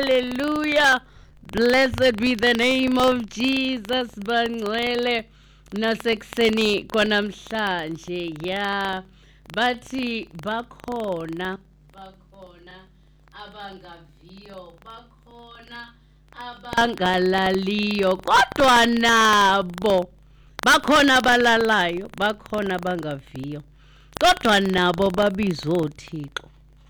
Hallelujah. Blessed be the name of Jesus. Bangcwele nasekuseni kwanamhlanje. Yeah. Bathi bakhona abangaviyo, bakhona abangalaliyo, kodwa nabo bakhona abalalayo, bakhona abangaviyo, kodwa nabo babizwa oThixo.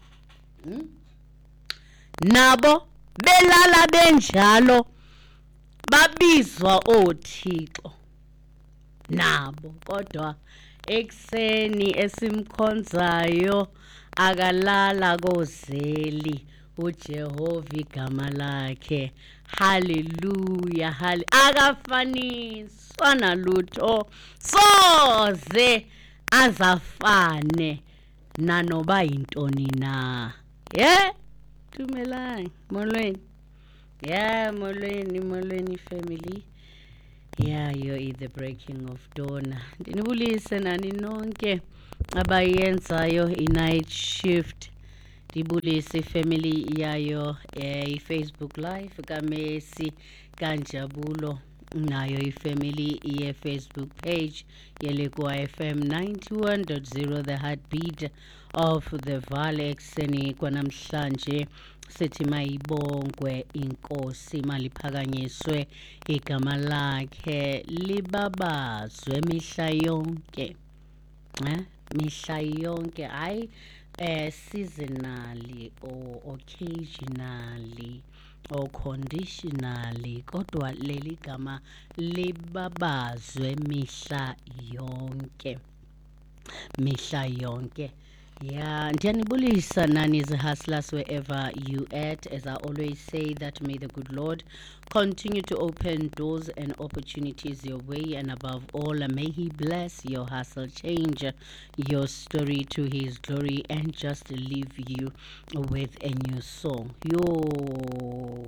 Nabo belala benjalo babizwa oThixo. Nabo kodwa ekseni esimkhonzayo akalala kozeli uJehova igama lakhe. Hallelujah. Akafaniswa nalutho, soze azafane nanoba yintoni na. Yeah. Tumelani molweni. Yeah, molweni family. Yeah, you're in the breaking of dawn. Ndinibulise nani nonke abayenzayo i-night shift. Ndibulise family yayo i-Facebook live kaMessi Kanjabulo, nayo i-family ye-Facebook page yeLekwa FM 91.0 the heartbeat of the Valley. Ekseni kwanamhlanje sithi mayibongwe inkosi, maliphakanyiswe igama lakhe, libabazwe mihla yonke. Mihla yonke, hayi seasonally or occasionally or conditionally, kodwa leli gama libabazwe mihla yonke. Mihla yonke. Yeah, ndiyanibulisa nani the hustlers wherever you at. As I always say, that may the good Lord continue to open doors and opportunities your way, and above all, may He bless your hustle, change your story to His glory, and just leave you with a new song. Yo,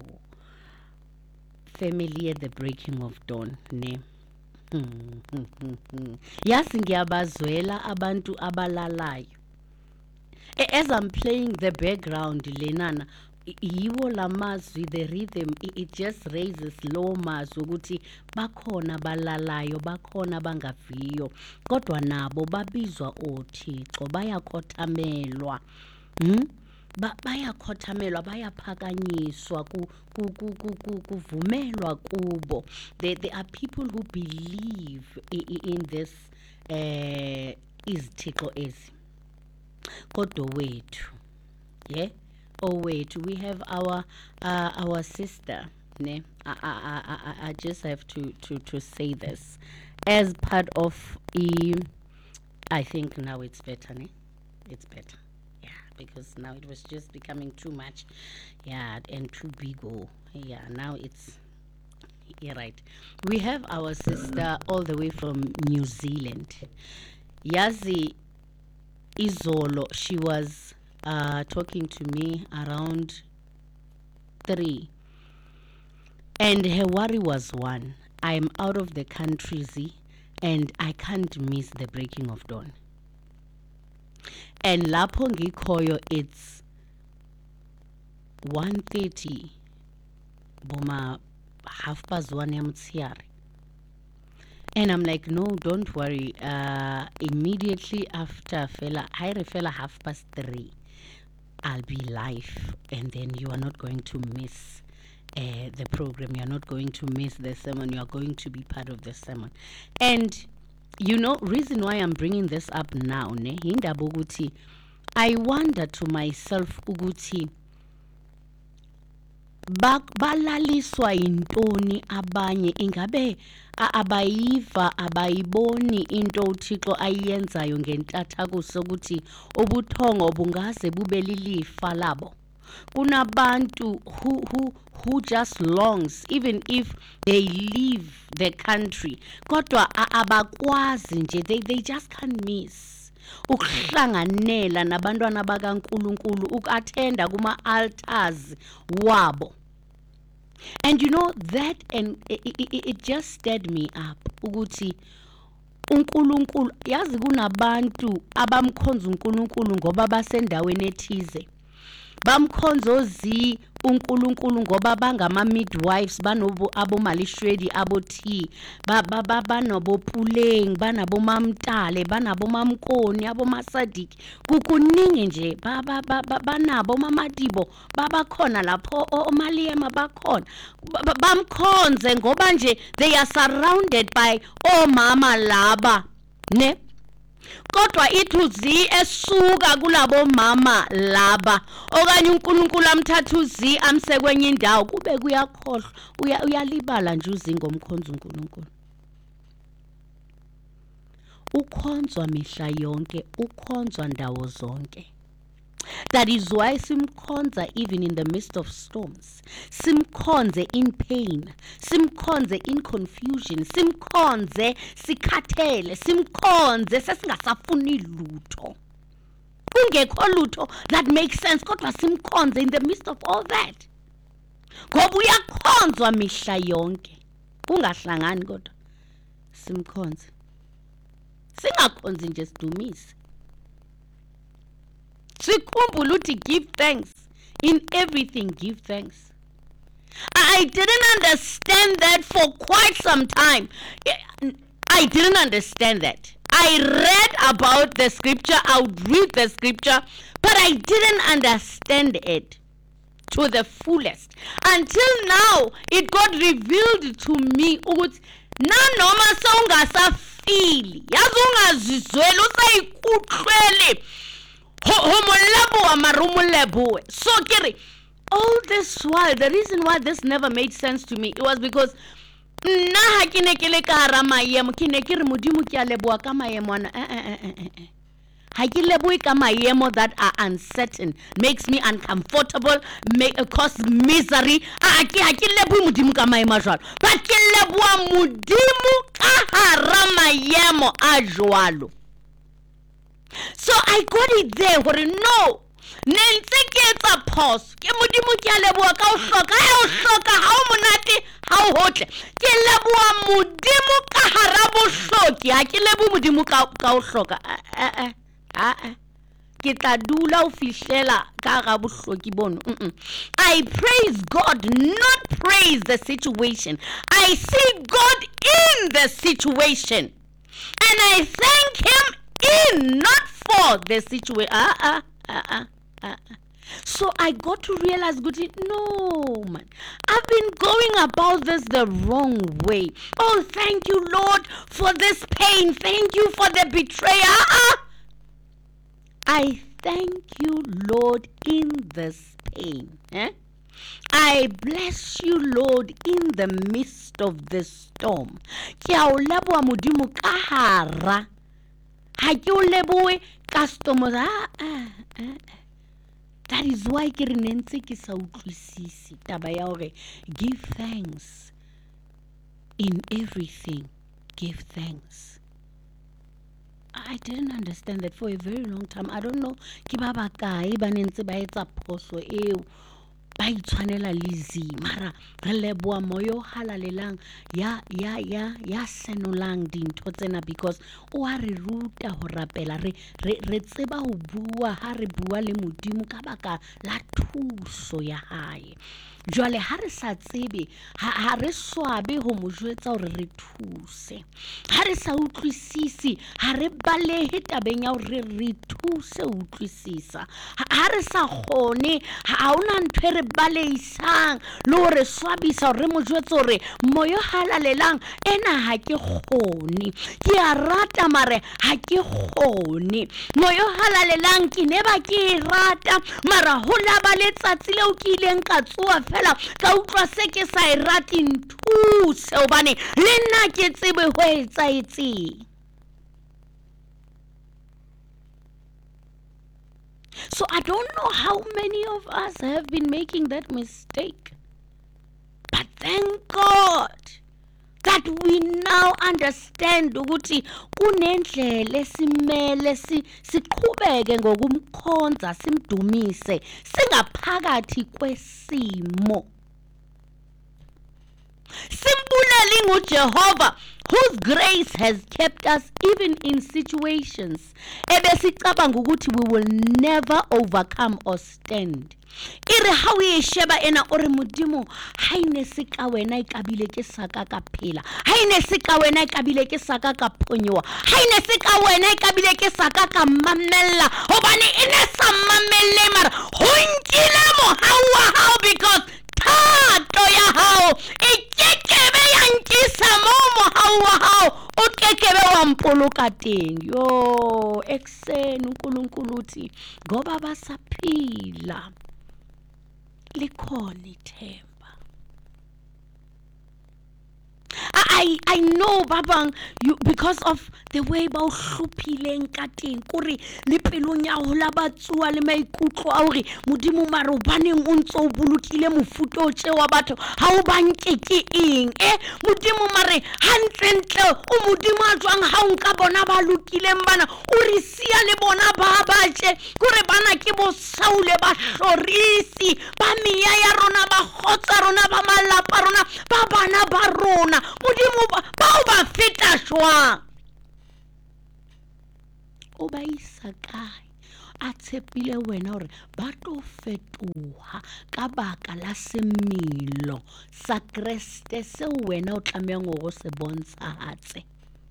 family at the breaking of dawn, ne? Yazi ngiyabazwela abantu abalalayo. As I'm playing the background, lenana, yiwo lamazwi, the rhythm, it just raises low mazwi ukuthi bakhona balalayo, bakhona bangaviyo, kodwa nabo babizwa oThixo, bayakhothamelwa. Bayakhothamelwa, bayaphakanyiswa, kuvumelwa kubo. There are people who believe in this izithixo ezi. Kodwa wethu, yeah, wethu, we have our sister, ne? I just have to say this as part of I think now it's better, ne? It's better, yeah, because now it was just becoming too much, yeah, and too big. Yeah, now it's, yeah, right. We have our sister all the way from New Zealand. Yazi Izolo, she was talking to me around 3, and her worry was 1. I'm out of the country, Z, and I can't miss the breaking of dawn. And lapho ngikhoyo, it's 1:30, boma 1:30 yamtsiyari. And I'm like, no, don't worry. Immediately after fella 3:30, I'll be live, and then you are not going to miss the program. You are not going to miss the sermon. You are going to be part of the sermon. And you know, reason why I'm bringing this up now, ne? Indaba ukuthi, I wonder to myself ukuthi balaliswa intoni abanye, ingabe abayiva, abayiboni into uThixo ayenzayo ngentathakuso ukuthi ubuthongo bungaze bube lilifa labo. Kunabantu who just longs, even if they leave the country, kodwa abakwazi nje, they just can't miss ukuhlanganela nabantwana bakaNkulunkulu, ukuattenda kuma altars wabo. And you know that, and it just stirred me up ukuthi uNkulunkulu, yazi kunabantu abamkhonza uNkulunkulu ngoba basendaweni ethize, bamkhonzo zi uNkulunkulu ngoba bangama midwives banobo abomalishwedi abothi banobo puleng banabo mamtale banabo mamkoni abomasadiki kukuningi nje banabo mamadibo babakhona lapho omaliyema bakhona bamkhonze ngoba nje they are surrounded by omama laba ne kodwa ithuzi esuka kulabo mama laba okanye uNkulunkulu amthatha uzi amse kwenye indawo kube kuyakhohlwa uyalibala nje uzi ngomkhonzo uNkulunkulu ukhonzwa mihla yonke ukhonzwa ndawo zonke. That is why simkhonza even in the midst of storms. Simkhonze in pain. Simkhonze in confusion. Simkhonze sikhathele. Simkhonze sesingasafuni lutho. Kungekho lutho that makes sense kodwa simkhonze in the midst of all that. Ngoba uyakhonzwa mihla yonke. Ungahlangani kodwa simkhonze. Singakhonzi nje sidumise. Sikhumbule uthi give thanks. In everything give thanks. I didn't understand that for quite some time. I didn't understand that. I read about the scripture, I would read the scripture, but I didn't understand it to the fullest. Until now, it got revealed to me ukuthi nanoma sewungasafili, yazi ungazizweli usayikuhlwele. So kiri, all this while, the reason why this never made sense to me, it was because na hakine kele ka hara maemo kine kiri modimo ke a leboa ka maemo ana ha ke leboe ka maemo that are uncertain, makes me uncomfortable, cause misery. Ha ke leboe modimo ka maemo a jwalo, but ke leboa modimo ka hara maemo a jwalo. So I got it there hore no nentse ke etsa phoso ke modimo ke a leboa ka o hloka ha o monate ha o hotle ke leboa modimo ka hara bohloki ha ke leboe modimo ka o hloka ke tla dula o fihlela ka ga bohloki bono. I praise God, not praise the situation. I see God in the situation and I thank him in, not for the situation. So I got to realize, no, man, I've been going about this the wrong way. Oh, thank you, Lord, for this pain. Thank you for the betrayal. I thank you, Lord, in this pain. I bless you, Lord, in the midst of the storm. Ke a o leboha modimo ka hara. Ha ke o leboe customers. That is why ke re nentse ke sa utlwisisi taba ya hore give thanks in everything. Give thanks. I didn't understand that for a very long time. I don't know ke ba bakae ba nentse ba etsa phoso eo ba itshwanela lezi mara re leboa moyo halalelang ya senolang dintho tsena because o a re ruta ho rapela re tseba ho bua ha re bua le modimo ka baka la thuso ya hae. Jwale ha re sa tsebe ha re swabe ho mo jwetsa hore re thuse, ha re sa utlwisisi ha re balehe tabeng ya hore re thuse utlwisisa, ha re sa kgone ha ona ntho re baleisang le hore swabisa hore re mo jwetsa hore moyo halalelang ena ha ke kgone, ke a rata mare ha ke kgone, moyo halalelang ke ne ba ke rata mara ho la ba letsatsi leo ke ileng ka tsoa fela ka utlwa se ke sa e rate nthuse hobane le nna ke tsebe ho etsaetseng. So I don't know how many of us have been making that mistake, but thank God that we now understand ukuthi kunendlela simele siqhubeke ngokumkhonza simdumise singaphakathi kwesimo. Simbulele nguJehova whose grace has kept us even in situations ebesicabanga ukuthi we will never overcome or stand. Ire ha o e sheba ena o re modimo ha ine se ka wena e kabile ke saka ka phela, ha ine se ka wena e kabile ke saka ka phonyoa, ha ine se ka wena e kabile ke saka ka mamella hobane ine sa mamelle mara ho nkile mohau wa hao because thato ya hao e kekebe ya nkisa mo mohau wa hao o kekebe wa mpoloka teng. Yo ekseni uNkulunkulu uthi ngoba basaphila likhona ithemba. I know babang you because of the way ba o hluphileng ka teng kore le pelong ya ho la batsua le maikutlo a hore modimo maro baneng o ntso o bolokile mofuta o tse wa batho ha o banke ke eng modimo mare hantlentle o modimo a tswang ha o nka bona ba lokileng bana o re sia le bona ba baje kore bana ke bo saule ba hlorisi ba meya ya rona ba khotsa rona ba malapa rona ba bana ba rona modimo ba o ba feta jwang o ba isa kae a tshepile wena hore ba tlo fetoha ka baka la semelo sa Kriste se wena o tlamehang go se bontshahatse.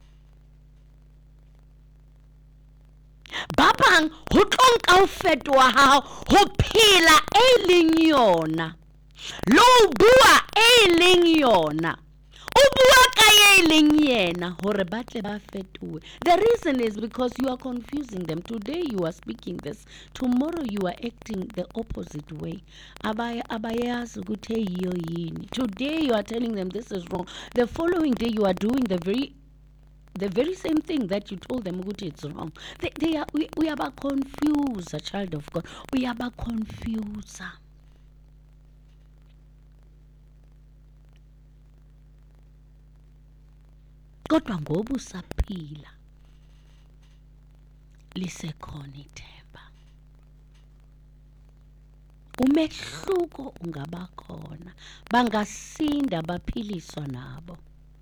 Ba bang ho tlonka ho fetoha hao ho phela e leng yona lo bua e leng yona o bua ka e leng yena hore ba tle ba fetohe. The reason is because you are confusing them. Today you are speaking this, tomorrow you are acting the opposite way. Abayazi ukuthi yiyo yini. Today you are telling them this is wrong, the following day you are doing the very same thing that you told them ukuthi it's wrong. We are confused, a child of God. We are confused. Kodwa ngoba usaphila lisekhona ithemba. Umehluko ungaba khona, bangasinda baphiliswa nabo.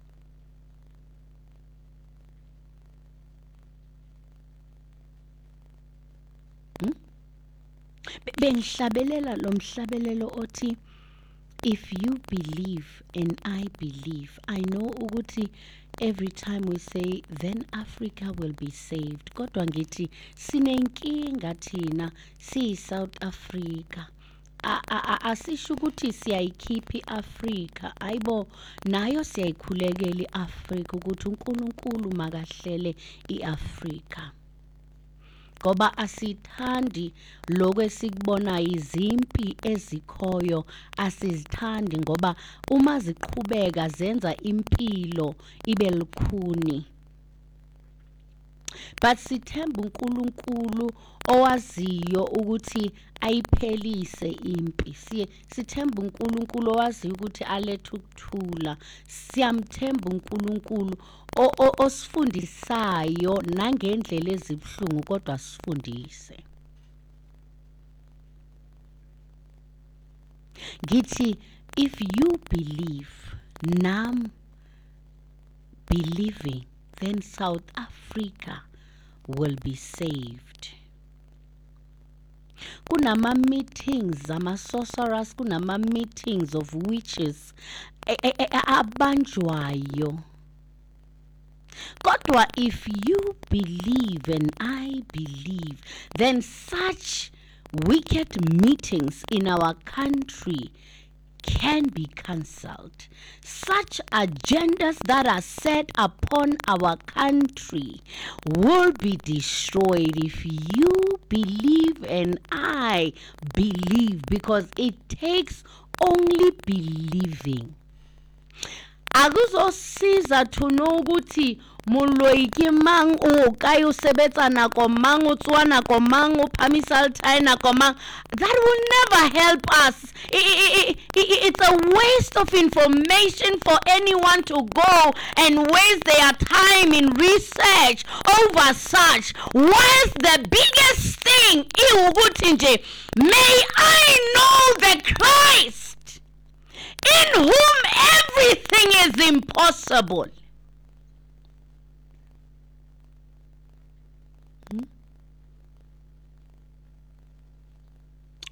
Bengihlabelela lo mhlabelelo othi if you believe and I believe. I know ukuthi every time we say then Africa will be saved. Kodwa ngithi sinenkinga thina si South Africa. Asisho ukuthi siyayikhipha iAfrica. Ayibo nayo siyayikhulekela iAfrica ukuthi uNkulunkulu makahlele iAfrica. Ngoba asithandi lokho esikubona izimpi ezikhoyo asizithandi ngoba uma ziqhubeka zenza impilo ibe lukhuni. But sithemba uNkulunkulu owaziyo ukuthi ayiphelise impi. Sithemba uNkulunkulu owaziyo ukuthi alethe ukuthula. Siyamthemba uNkulunkulu osifundisayo nangendlela ezibhlungu kodwa sifundise. Ngithi if you believe, nam believing, then South Africa will be saved. Kunama meetings ama sorcerers, kunama meetings of witches abanjwayo. Kodwa if you believe and I believe, then such wicked meetings in our country can be cancelled. Such agendas that are set upon our country will be destroyed if you believe and I believe, because it takes only believing. Akuzosiza thuno ukuthi moloiki mang o kayo sebetsa nako mang o tswa nako mang o phamisa altai nako mang. That will never help us. It's a waste of information for anyone to go and waste their time in research over such. Whilst the biggest thing iwukuthi nje, may I know the Christ in whom everything is impossible.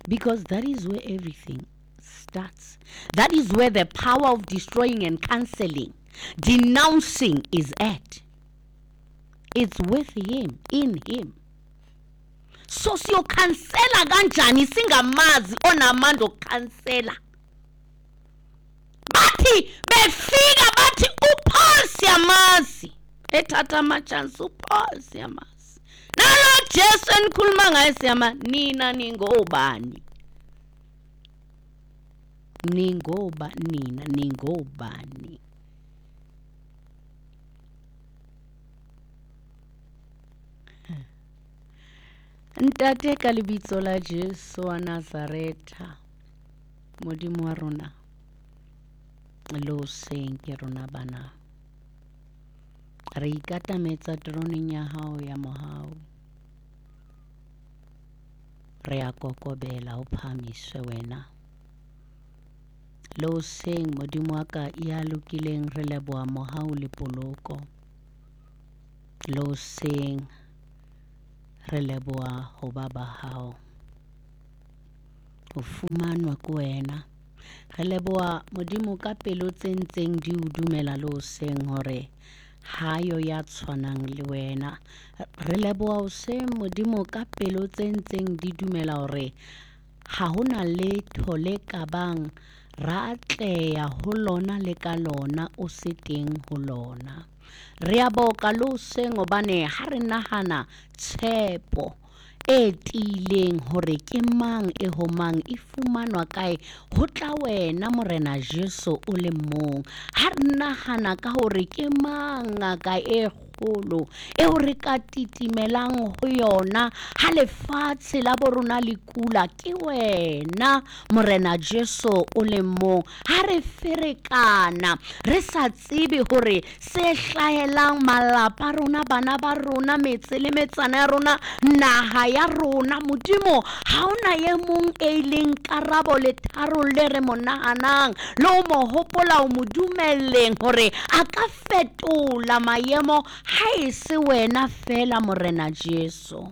Because that is where everything starts. That is where the power of destroying and cancelling, denouncing is at. It's with him, in him. So siyocancela kanjani singamazi onamandla okucancela? Bathi befika bathi uPaul siyamazi. Ethatha amachance uPaul siyamazi. Nalo Jesu enikhuluma ngaye siyama nina ningobani? Ningobani? Ntate ka lebitso la Jesu wa Nazareta, Modimo wa rona, lo seng ke rona bana. Re ikatametsa troneng ya hao ya mohau. Re a kokobela o phamiswe wena. Lo seng Modimo wa ka ya lokileng re leboha mohau le poloko. Lo seng re leboha ho baba hao. O fumanwa ke wena. Re leboha Modimo ka pelo tse ntseng di o dumela lo seng hore hayo ya tshwanang le wena. Re leboha o seng Modimo ka pelo tse ntseng di dumela hore ha hona letho le ka bang ra atleha ho lona le ka lona o se teng ho lona. Re a boka lo seng hobane ha re nahana tshepo e tiileng hore ke mang e homang e fumanwa kae ho tla wena Morena Jesu o le mong. Ha re nahana ka hore ke mang ngaka e kgolo eo re ka titimelang ho yona ha lefatshe la borona le kula, ke wena Morena Jesu o le mong. Ha re ferekana re sa tsebe hore se hlahelang malapa rona, bana ba rona, metse le metsana ya rona, naha ya rona, Modimo ha ona ye mong e leng karabo le tharolle re mo nahanang le o mo hopola o mo dumelleng hore a ka fetola maemo ha e se wena fela Morena Jesu.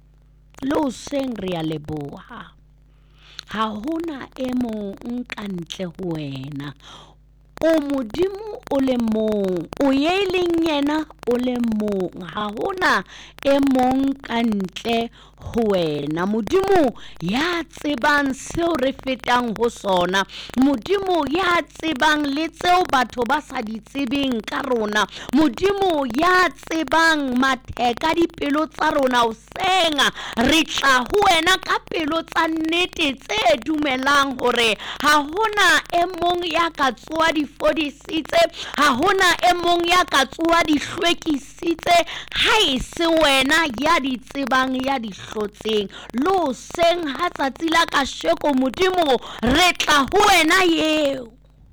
Lo seng re a leboha. Ha hona e mong ka ntle ho wena. O Modimo o le mong, o ye leng yena o le mong. Ha hona e mong ka ntle ho wena. Modimo ya tsebang seo re fetang ho sona. Modimo ya tsebang le tseo batho ba sa di tsebeng ka rona. Modimo ya tsebang matheka dipelo tsa rona. O senga re tla ho wena ka pelo tsa nnete tse dumelang hore ha hona e mong ya ka tsoa di fodisitse, ha hona e mong ya ka tsoa di hlwekisitse ha e se wena ya di tsebang ya di hlotseng. Lo seng ha tsatsi la kasheko Modimo re tla ho wena eo.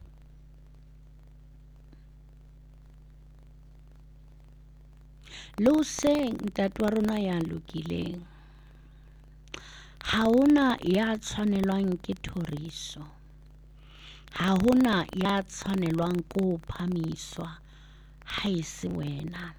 Lo seng ntate wa rona ya lokileng. Ha hona ya tshwanelwang ke thoriso. Ha hona ya tshwanelwang ko phamiswa ha e se wena.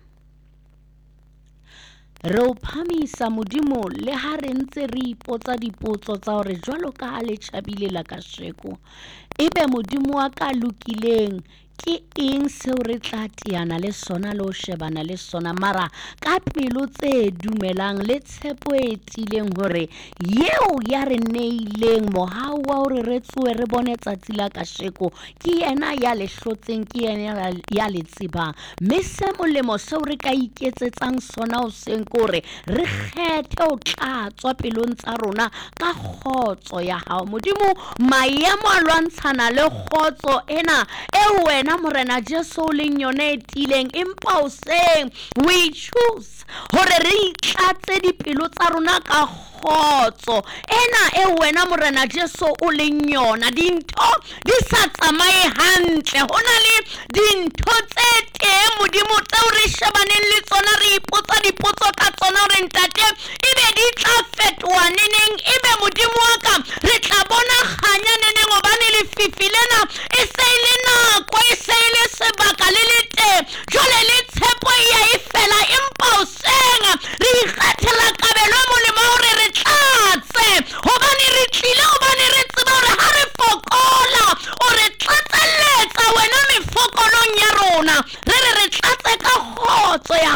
Re o phamisa Modimo le ha re ntse re ipotsa dipotso tsa hore jwalo ka ha le tjhabile la kasheko, ebe Modimo wa ka lokileng ke eng seo re tla teana le sona le ho shebana le sona, mara ka pelo tse dumelang le tshepo e tileng hore yeo ya re neileng mohau wa hore re tsoe re bone tsatsi la kasheko ke yena ya le hlotseng, ke yena ya le tsebang. Mme se molemo seo re ka iketsetsang sona o seng kore re kgethe o tla tswa pelong tsa rona ka kgotso ya hao Modimo. Maemo a lwantshana le kgotso ena e wena Morena Jesu o leng yone e tileng, empa o seng we choose hore re itlatse dipelo tsa rona ka kgotso ena e wena Morena Jesu o leng yona. Dintho di sa tsamaye hantle, hona le dintho tse teng Modimo tseo re shebaneng le tsona, re ipotsa dipotso ka tsona hore ntate ebe di tla fetoha neneng, ebe Modimo wa ka re tla bona kganya neneng hobane lefifi lena e se le nako, e se le sebaka le le teng, jwale le tshepo ya e fela, empa o senga re ikgethela kabelo molemo hore re tlatse hobane re tlile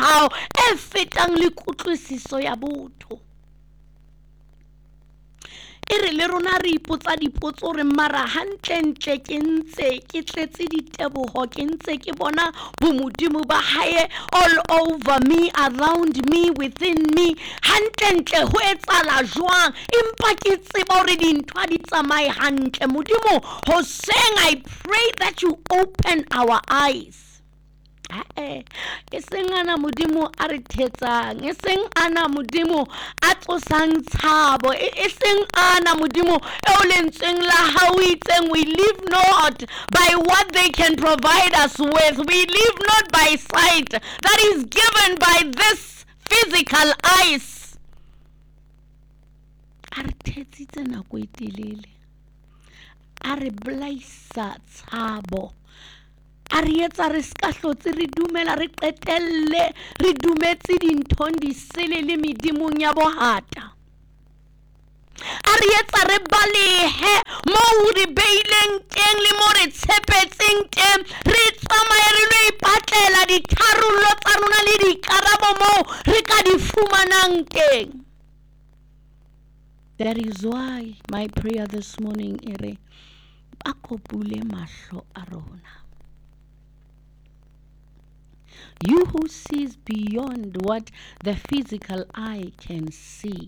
hao e fetang le kutlwisiso ya botho. Ere le rona re ipotsa dipotso re mara hantlentle ke ntse ke tletse diteboho ke ntse ke bona bomodimo ba hae all over me, around me, within me. Hantlentle ho etsala jwang empa ke tseba hore dintho di tsamaye hantle. Modimo hoseng I pray that you open our eyes. Eseng ana modimo a re thetsang, eseng ana modimo a tlosang tshabo, eseng ana modimo e o lentsweng la hao itseng we live not by what they can provide us with, we live not by sight that is given by this physical eyes. A re thetsitse nako e telele, a re bolaisa tshabo, a re etsa re ska hlotse re dumela re qetelle re dumetse dinthong di sele le medimong ya bohata. A re etsa re balehe mo re beileng teng le mo re tshepetseng teng, re tsamaye re lo ipatlela ditharollo tsa rona le dikarabo mo re ka di fumanang teng. That is why my prayer this morning ere a kopule mahlo a rona. You who sees beyond what the physical eye can see.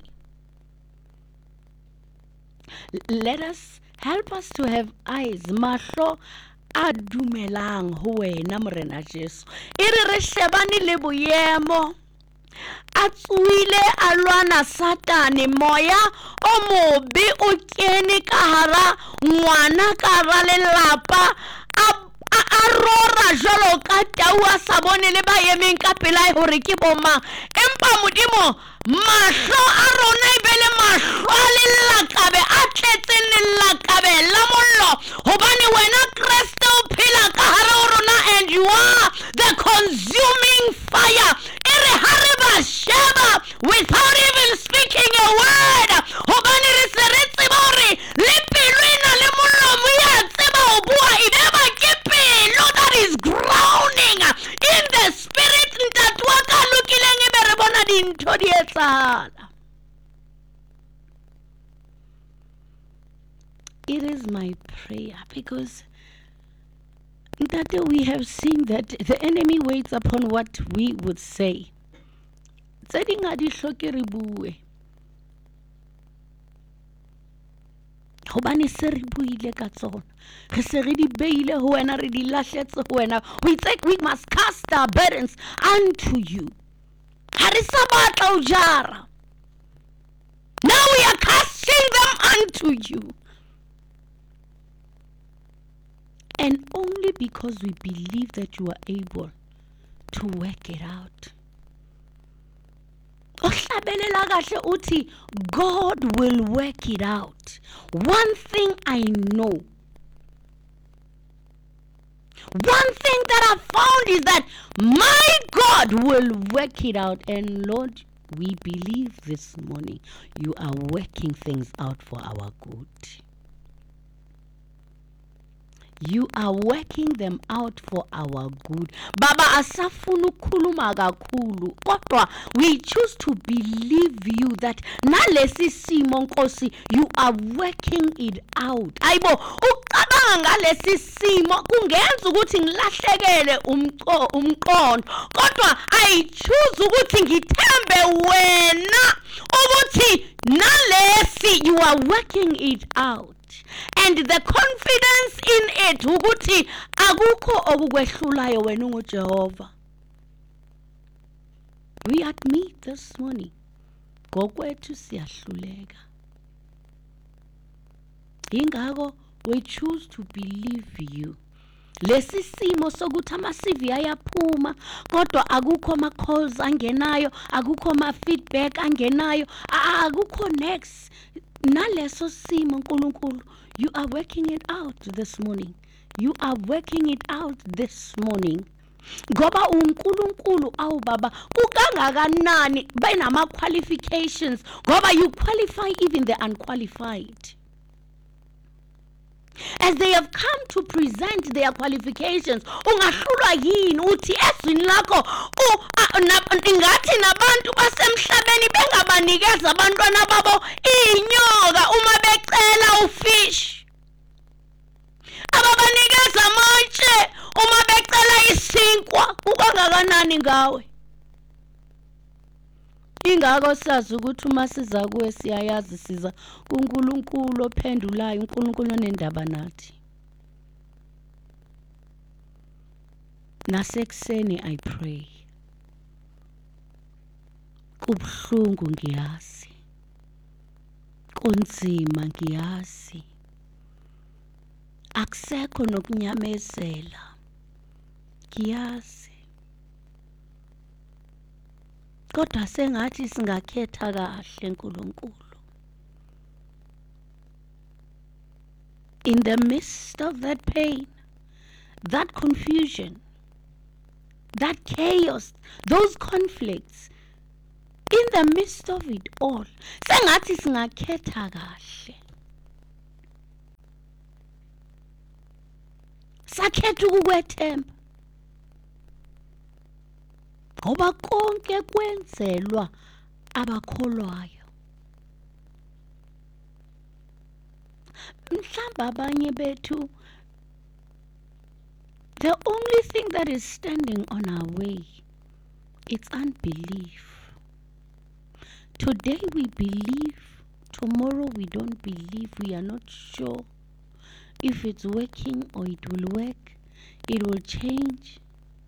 Let us help us to have eyes, mahlo a dumelang ho wena Morena Jesu. Ere re shebane le boemo a tsuile a lwana Satane, moya o mobe o kene ka hara ngwana ka hara lelapa a rora jalo ka tau a sa bone le baemeng ka pela hore ke bomang. Empa modimo mahlo a rona e bele mahlo a lelakabe a tletseng lelakabe la mollo, hobane wena Kriste o phela ka hara rona and you are the consuming fire. Ere ha re ba sheba without even speaking a word, hobane re se re tseba hore le pelo ena le mollo mo ya tseba ho bua e ba ke pelo that is grounding in the spirit. Ntatwa ka lokileng e be re bona dintho di etsahala. It is my prayer because that we have seen that the enemy waits upon what we would say. Tse dinga di hloke re bue, hobane se re buile ka tsona, re se re di beile ho wena, re di lahletse ho wena. We must cast our burdens unto you. Ha re sa batla ho jara. Now we are casting them unto you. And only because we believe that you are able to work it out. God will work it out. One thing I know, one thing that I found is that my God will work it out. And Lord, we believe this morning you are working things out for our good. You are working them out for our good. Baba asafunu kuluma kakhulu, kodwa we choose to believe you that nalesi simo Nkosi you are working it out. Ayibo ucabanga ngalesi simo kungenza ukuthi ngilahlekele umqondo, kodwa I choose ukuthi ngithembe wena ukuthi nalesi you are working it out. And the confidence in it ukuthi akukho okukwehlulayo wena unguJehova. We admit this morning ngokwethu siyahluleka, ingakho we choose to believe you. Lesi simo sokuthi ama-CV ayaphuma kodwa akukho ama-calls angenayo, akukho ama-feedback angenayo, akukho next. Naleso simo Nkulunkulu, you are working it out this morning. You are working it out this morning. Ngoba uNkulunkulu awu baba kukangakanani benama qualifications, ngoba you qualify even the unqualified. As they have come to present their qualifications, ungahlulwa yini uthi ezwini lakho ingathi nabantu basemhlabeni bengabanikeza abantwana babo inyoka uma becela ufish, ababanikeza amatshe uma becela isinkwa. Ukangakanani ngawe? Ingakho sazi ukuthi uma siza kuwe siyayazi siza kuNkulunkulu ophendulayo, uNkulunkulu onendaba nathi. Nasekuseni I pray. Kubuhlungu ngiyazi. Kunzima ngiyazi. Akusekho nokunyamezela. Ngiyazi. Kodwa sengathi singakhetha kahle uNkulunkulu. In the midst of that pain, that confusion, that chaos, those conflicts, in the midst of it all, sengathi singakhetha kahle. Sakhetha ukukwethemba. Ngoba konke kwenzelwa abakholwayo. Mhlawumbe abanye bethu, the only thing that is standing on our way, it's unbelief. Today we believe, tomorrow we don't believe, we are not sure if it's working or it will work, it will change.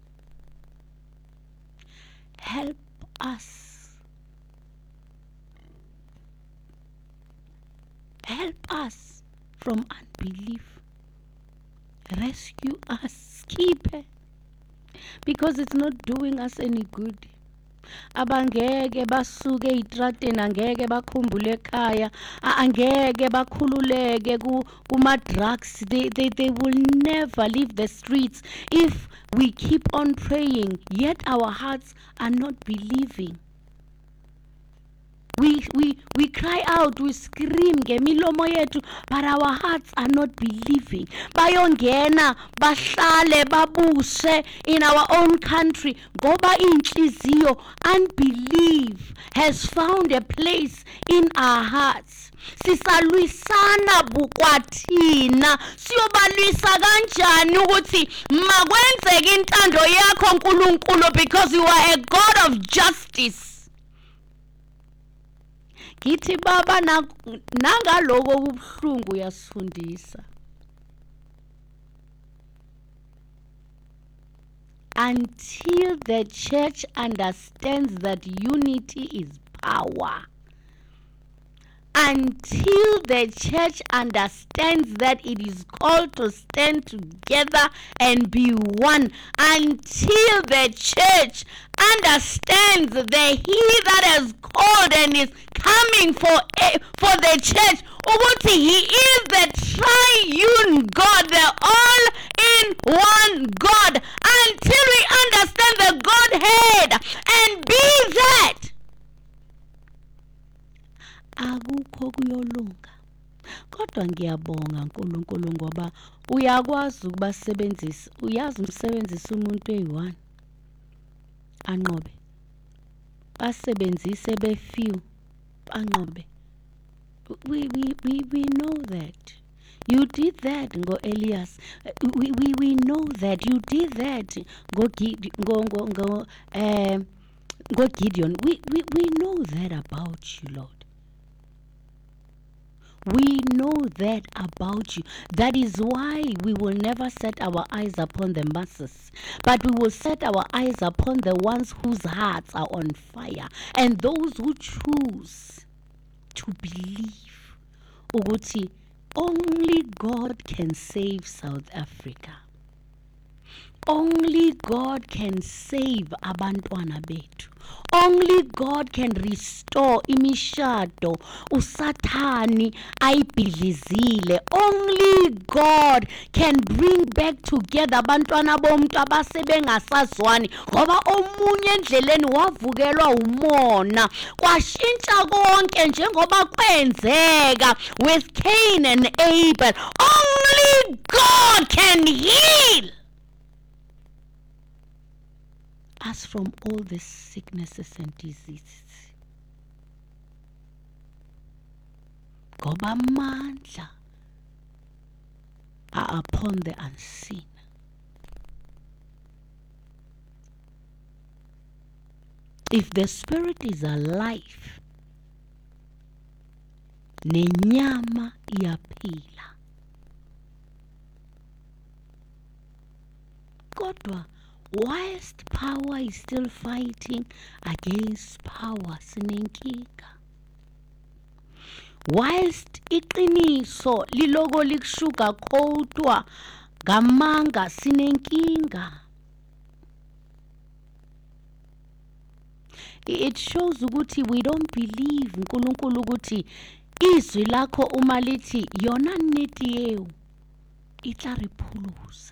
Help us. Help us from unbelief. Rescue us. Keep it. Because it's not doing us any good. Abangeke basuke eitrateni, angeke bakhumbule ekhaya, angeke bakhululeke kuma drugs. They will never leave the streets if we keep on praying, yet our hearts are not believing. We cry out, we scream ngemilomo yethu, but our hearts are not believing. Bayongena bahlale babuse in our own country ngoba inhliziyo, unbelief has found a place in our hearts. Sisalwisana bukwathina, siyobalwisa kanjani ukuthi makwenzeke intando yakho uNkulunkulu, because you are a God of justice. Kithi baba nangaloko kubuhlungu uyasifundisa. Until the church understands that unity is power. Until the church understands that it is called to stand together and be one. Until the church understands the He that has called and is coming for the church, ukuthi He is the triune God, the all-in-one God. Until we understand the Godhead and be that, akukho kuyolunga. Kodwa ngiyabonga uNkulunkulu ngoba uyakwazi ukubasebenzisa. Uyazi umsebenzisa umuntu eyi1 anqobe, basebenzise befew anqobe. We know that. You did that ngo Elias. We know that you did that go Gideon. We know that about you, Lord. We know that about you. That is why we will never set our eyes upon the masses, but we will set our eyes upon the ones whose hearts are on fire, and those who choose to believe ukuthi only God can save South Africa. only God can save abantwana bethu. Only God can restore imishado usathani ayibhidlizile. Only God can bring back together abantwana bomuntu abasebengasazwani ngoba omunye endleleni wavukelwa umona kwashintsha konke njengoba kwenzeka with Cain and Abel. Only God can heal us from all the sicknesses and diseases. Ngoba amandla are upon the unseen. If the spirit is alive, nenyama iyaphila. Kodwa whilst power is still fighting against power, sinenkinga. Whilst iqiniso liloko likushuga kodwa ngamanga, sinenkinga. It shows ukuthi we don't believe uNkulunkulu ukuthi izwi lakho uma lithi yona neti yeu itla riphulusa.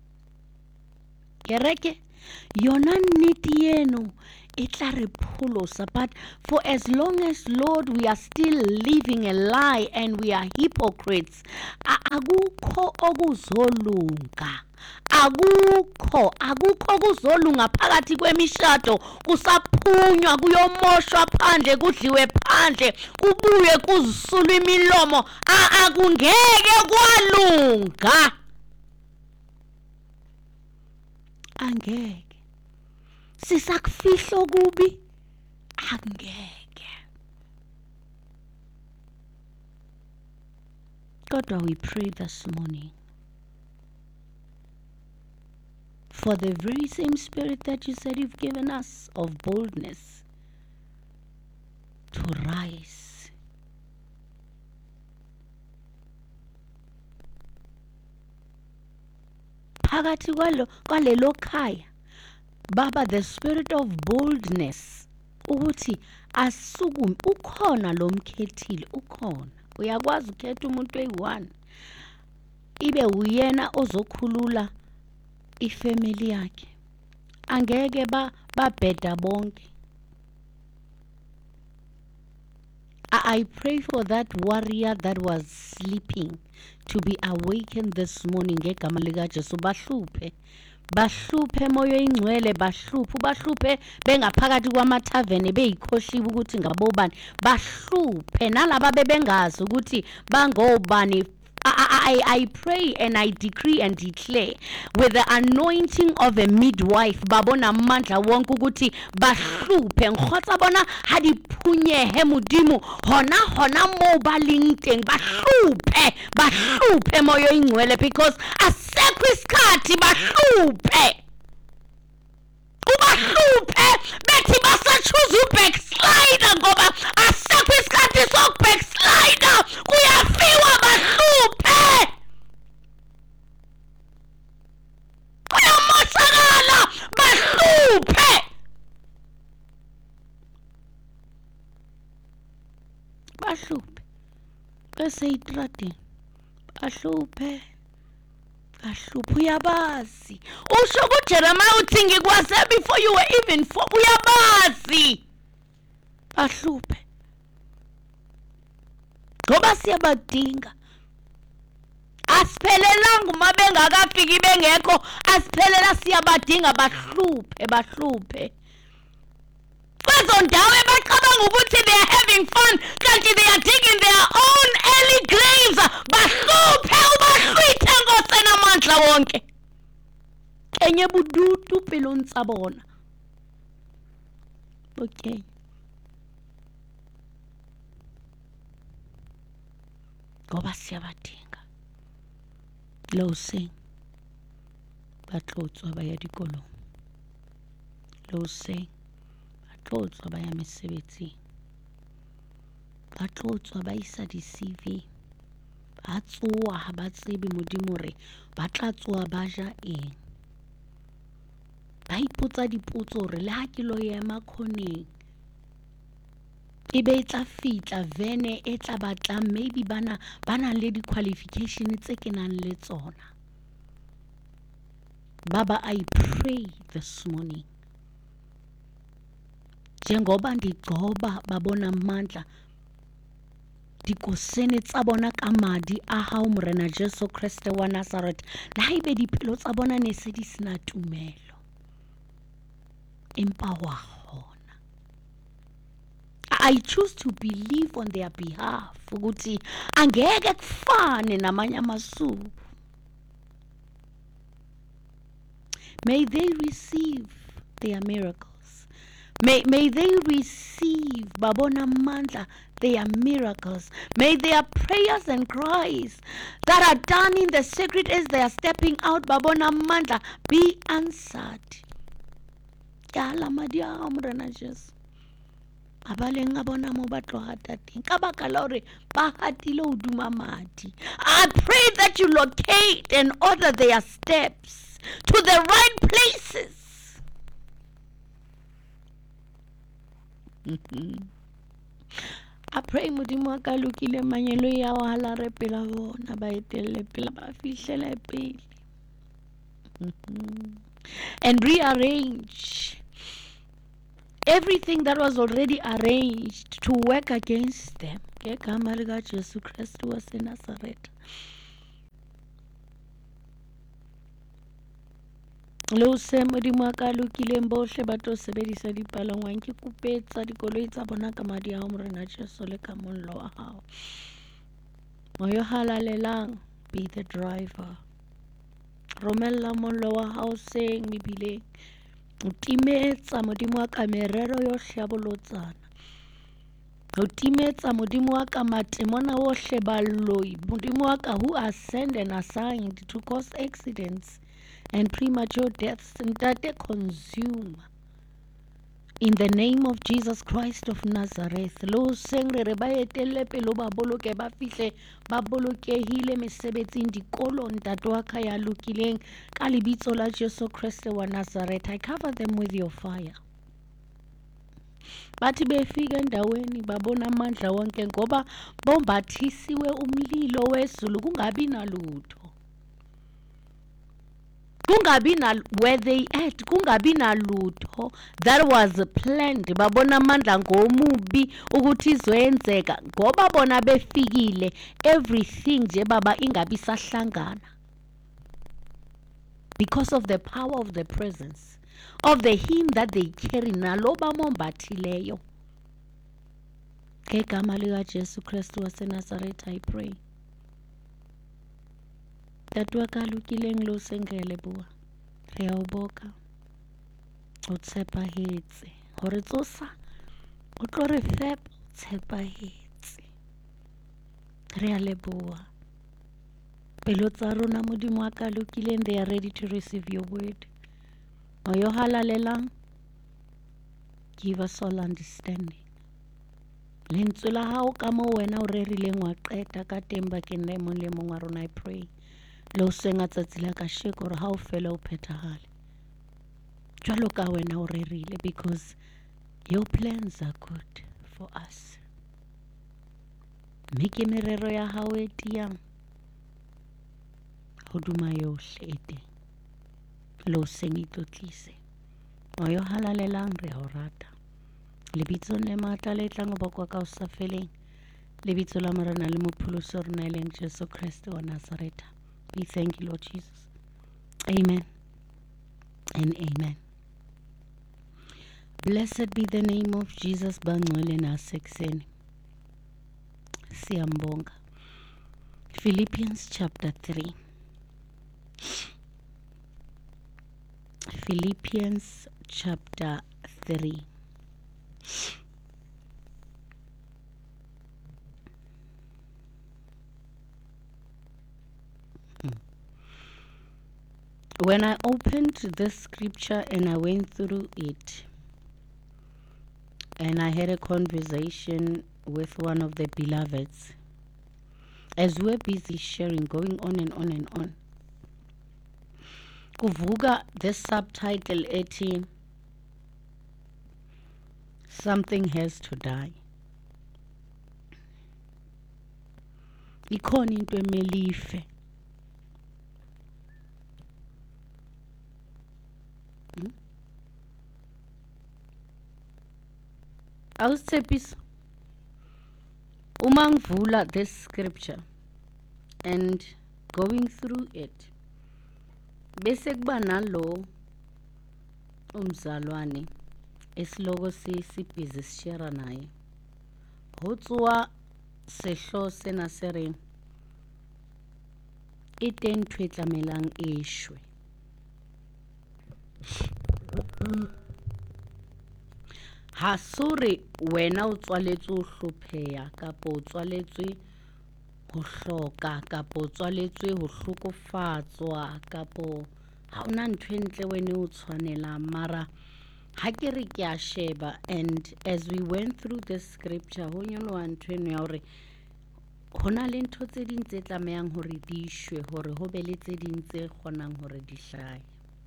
Kereke yona neti yenu itla riphulusa. But for as long as, Lord, we are still living a lie and we are hypocrites, akukho okuzolunga. Akukho kuzolunga phakathi kwemishado. Kusaphunywa kuyomoshwa phandle, kudliwe phandle, kubuye kuzisulwa imilomo. Akungeke kwalunga. Angeke. Sisakufihlo kubi. Angeke. Kodwa we pray this morning for the very same spirit that you said you've given us of boldness to rise. Phakathi kwalelo khaya, Baba, the spirit of boldness, ukuthi asukumi, ukhona lo mkhethile, ukhona. Uyakwazi ukhetha umuntu oyi-1 ibe uyena ozokhulula ifamily yakhe. Angeke babheda bonke. I pray for that warrior that was sleeping to be awakened this morning ngegama lika Jesu. Bahluphe moyo ingcwele, bahluphe bengaphakathi kwamathaveni beyikhohliwe ukuthi ngabobani. Bahluphe nalaba bebengazi ukuthi bangobani. I pray and I decree and declare with the anointing of a midwife, babona amandla wonke ukuthi bahluphe. Ngkhotsa bona ha diphunyehe modimo hona mo ba leng teng, bahluphe moyo ingcwele, because asekho isikhathi bahluphe. Ubahluphe bethi basachoose ubackslider ngoba asekho isikhathi sokubackslider, kuyafiwa bahluphe. Kuyamoshakala bahluphe. Bahluphe beseyitradini, bahluphe uyabazi. Usho kuJeremiah uthi ngikwaze before you were even formed. Uyabazi bahluphe ngoba siyabadinga. Asiphelelanga uma bengakafiki bengekho, asiphelela siyabadinga. Bahluphe kwezo ndawo bacabanga ukuthi they are having fun, kanti they are digging their own early graves. Bahluphe ubahlwithe ngosena amandla wonke. Kenye bududu pelong tsa bona. Okay. Ngoba siyabadinga. Lo sing batlotswa baya dikolong. Lo sing batlotswa baya mesebetsing. Batlotswa ba isa di-CV. Ba tsoa ha ba tsebe modimo re ba tla tsoa ba ja eng. ba ipotsa dipotso hore le ha ke lo ema khoneng ebe tla fitla vene e tla batla maybe bana le di-qualification tse ke nang le tsona. Baba, I pray this morning njengoba ndigcoba babona amandla dikosene tsa bona ka madi a hao Morena Jesu Kriste wa Nazareth, na ibe dipelo tsa bona ne se di sena tumelo empa wa hona. I choose to believe on their behalf ukuthi angeke kufane namanye amasuku. May they receive their miracles. May they receive babona mandla their miracles. May their prayers and cries that are done in the secret as they are stepping out babona mandla be answered. Yala madia Morena Jesu. Abaleng a bona mo ba tlohata teng ka baka la hore ba hatile ho duma madi. I pray that you locate and order their steps to the right places. I pray Modimo wa ka lokile manyelo ya wa hala re pela bona ba etelle pela ba fihlele pele and rearrange everything that was already arranged to work against them. Ke gama lika Jesu Kristu wa Nazareth. Lo se Modimo wa ka lokileng bohle ba tlo sebedisa dipalangwang ke kupetsa dikoloi tsa bona ka madi a Morena Jesu le ka mollo wa hao. Moyo halalelang, be the driver. Romella mollo wa hao seng mebileng. Utimetsa Modimo wa ka merero yohle ya bolotsana. Utimetsa Modimo wa ka matemona wohle balloi. Modimo wa ka who are sent and assigned to cause accidents and premature deaths, ntate consume in the name of Jesus Christ of Nazareth. Lo sengre re ba etelle pelo ba boloke ba fihle ba bolokehile mesebetsing dikolo ntate wa ka ya lokileng ka lebitso la Jesu Kriste wa Nazareth. I cover them with your fire. Bathi befika endaweni babona amandla wonke ngoba bombathisiwe umlilo wezulu kungabi nalutho. Kungabi na where they at kungabi nalutho that was planned. Babona amandla ngomubi ukuthi izoyenzeka ngoba bona befikile everything nje baba ingabi sahlangana because of the power of the presence of the hymn that they carry naloba mombathileyo. Ngegama lika Jesu Kristu wa Nazareth I pray. Tatwa ka lokileng lo sengele bua. Re a o boka. O tshepahetse. Hore tsosa o tlo re fepa tshepahetse. Re a leboha. Pelo tsa rona Modimo wa ka lokileng, they are ready to receive your word. Moyo halalelang, give us all understanding. Lentswe la hao ka mo wena o rerileng wa qeta ka teng bakeng la mong le mong wa rona I pray. Lo senga tsatsi la kasheko re ha o fela o phethahale jwalo ka wena o rerile, because your plans are good for us. Mme ke merero ya hao e tiang hoduma yohle e teng. Lo sengi totlise moyo halalelang re a o rata lebitsong le matla le tlang ba kwa ka o sa feleng lebitso la Morena le mopholosi rona e leng Jesu Kriste wa Nazareth. We thank you, Lord Jesus. Amen and amen. Blessed be the name of Jesus. Bangcwele nasekuseni. Siyambonga. Philippians chapter 3. Philippians chapter 3. When I opened this scripture and I went through it, and I had a conversation with one of the beloveds, as we're busy sharing, going on and on and on, kuvuka this subtitle ethi something has to die. Ikhona into emele ife. Awusithepisa uma ngivula this scripture and going through it bese kuba nalo umzalwane esiloko sibhizi sishare naye hotswa sehlo sena se re e teng ntho e tlamelang e shwe. Ha sore wena o tswaletswe ho hlopheya kapo o tswaletswe ho hloka kapo o tswaletswe ho hlokofatswa kapo ha ona ntho e ntle wena o tshwanela mara ha ke re ke a sheba. And as we went through the scripture ho nyoloha ntho eno ya hore hona le ntho tse ding tse tlamehang hore di shwe hore ho be le tse ding tse kgonang hore di hlahe.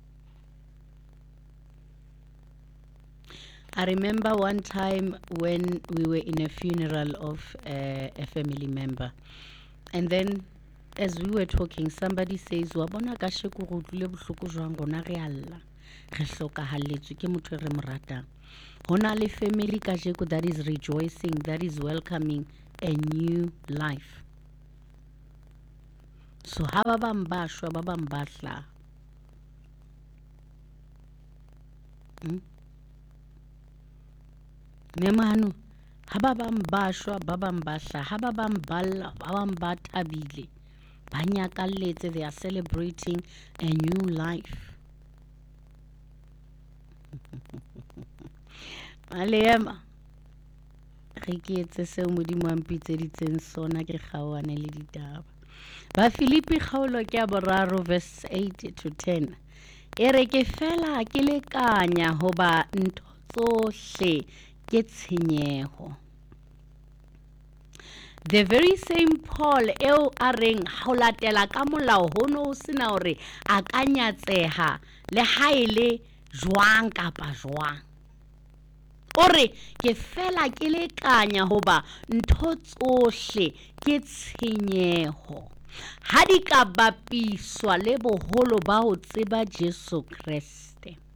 I remember one time when we were in a funeral of a family member, and then as we were talking, somebody says, "Wa bona ka sheko go tlile bohloko jwang rona re alla re hlokahalletswe ke motho re mo ratang." Hona le family ka sheko that is rejoicing, that is welcoming a new life. So ha ba bang ba shwa ba bang ba hlaha. Nemano ha ba bang ba shwa ba bang ba hlaha, ha ba bang ba lla ba bang ba thabile ba nyakalletse, they are celebrating a new life. Malema re ke etse seo modimo a mpitseditseng sona ke kgaohane le ditaba. Ba Filipi kgaolo ke ya 3 verse 8 to 10 e re ke fela ke lekanya hoba ntho tsohle ke tshenyeho. The very same Paul eo a reng ha o latela ka molao hono o sena hore a ka nyatseha le haele jwang kapa jwang. Ore ke fela ke lekanya hoba ntho tsohle ke tshenyeho ha di ka bapiswa le boholo ba ho tseba Jesu Kriste.